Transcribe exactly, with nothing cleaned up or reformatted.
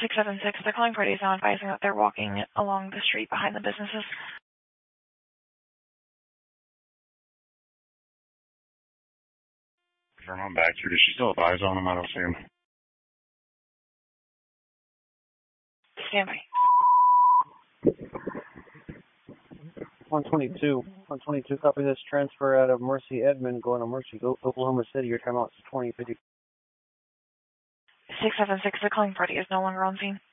six seven six, the calling party is now advising that they're walking along the street behind the businesses. Confirm I'm back here. Does she still have eyes on him? I don't see him. Stand by. one twenty-two. one twenty-two, copy this transfer out of Mercy Edmond going to Mercy, Oklahoma City. Your timeout's twenty fifty. six seven six, the calling party is no longer on scene.